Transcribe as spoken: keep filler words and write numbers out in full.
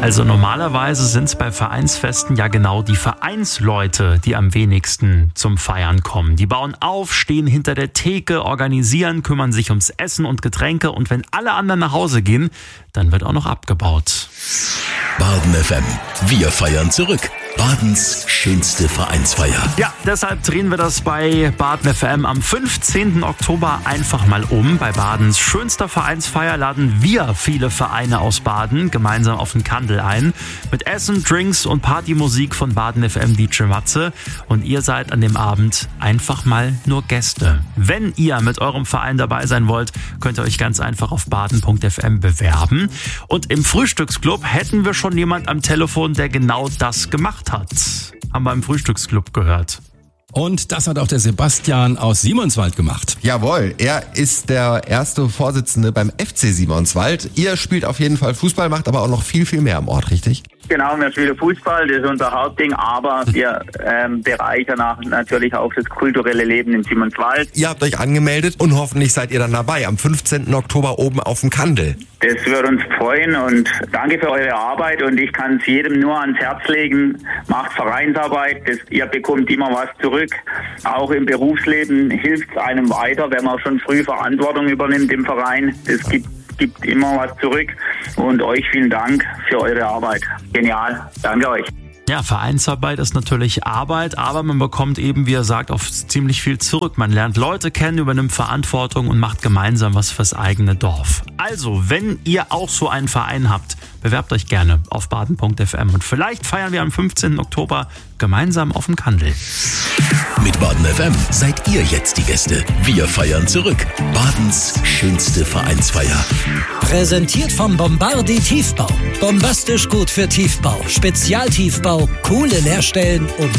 Also normalerweise sind es bei Vereinsfesten ja genau die Vereinsleute, die am wenigsten zum Feiern kommen. Die bauen auf, stehen hinter der Theke, organisieren, kümmern sich ums Essen und Getränke und wenn alle anderen nach Hause gehen, dann wird auch noch abgebaut. Baden F M. Wir feiern zurück. Badens schönste Vereinsfeier. Ja, deshalb drehen wir das bei Baden F M am fünfzehnten Oktober einfach mal um. Bei Badens schönster Vereinsfeier laden wir viele Vereine aus Baden gemeinsam auf den Kandel ein. Mit Essen, Drinks und Partymusik von Baden F M D J Matze. Und ihr seid an dem Abend einfach mal nur Gäste. Wenn ihr mit eurem Verein dabei sein wollt, könnt ihr euch ganz einfach auf baden punkt f m bewerben. Und im Frühstücksclub hätten wir schon jemand am Telefon, der genau das gemacht hat. Haben wir im Frühstücksclub gehört. Und das hat auch der Sebastian aus Simonswald gemacht. Jawohl, er ist der erste Vorsitzende beim F C Simonswald. Ihr spielt auf jeden Fall Fußball, macht aber auch noch viel, viel mehr am Ort, richtig? Genau, wir spielen Fußball, das ist unser Hauptding, aber wir ähm, bereichern natürlich auch das kulturelle Leben in Simonswald. Ihr habt euch angemeldet und hoffentlich seid ihr dann dabei am fünfzehnten Oktober oben auf dem Kandel. Das würde uns freuen und danke für eure Arbeit und ich kann es jedem nur ans Herz legen, macht Vereinsarbeit, das, ihr bekommt immer was zurück. Auch im Berufsleben hilft es einem weiter, wenn man schon früh Verantwortung übernimmt im Verein. Es gibt gibt immer was zurück und euch vielen Dank für eure Arbeit. Genial. Danke euch. Ja, Vereinsarbeit ist natürlich Arbeit, aber man bekommt eben, wie er sagt, oft ziemlich viel zurück. Man lernt Leute kennen, übernimmt Verantwortung und macht gemeinsam was fürs eigene Dorf. Also, wenn ihr auch so einen Verein habt, bewerbt euch gerne auf baden punkt f m und vielleicht feiern wir am fünfzehnten Oktober gemeinsam auf dem Kandel. Mit Baden F M seid ihr jetzt die Gäste. Wir feiern zurück. Badens schönste Vereinsfeier. Präsentiert vom Bombardi Tiefbau. Bombastisch gut für Tiefbau. Spezialtiefbau, coole Leerstellen und